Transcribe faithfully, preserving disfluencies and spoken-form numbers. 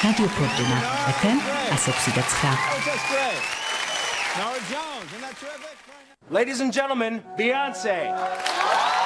რადიო ფორტუნა ეფ ემ one oh six point nine. Ladies and gentlemen, Beyonce.